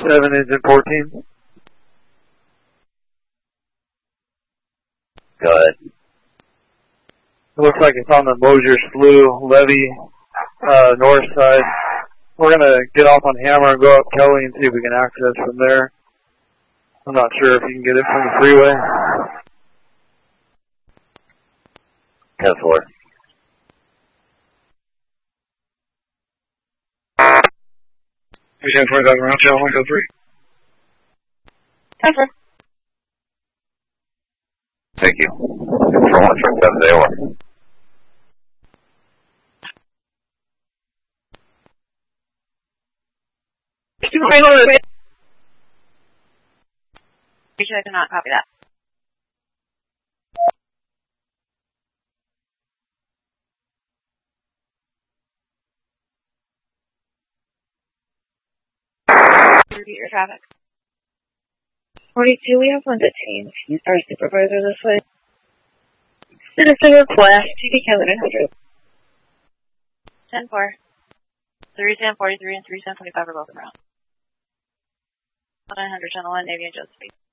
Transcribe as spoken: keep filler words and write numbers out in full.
seven, engine fourteen. Go ahead. It looks like it's on the Mosier Slough levee, uh, north side. We're going to get off on Hammer and go up Kelly and see if we can access from there. I'm not sure if you can get it from the freeway. ten four. ten twenty thousand round, channel one, go three. ten four. Thank you. four one three seven zero one. You should I cannot copy that. Repeat your traffic. forty-two, we have one detained. Our supervisor this way. Citizen request, G D K one hundred. ten four. three ten forty-three and three ten twenty-five are both around. nine hundred, channel one, Navy and Josephine.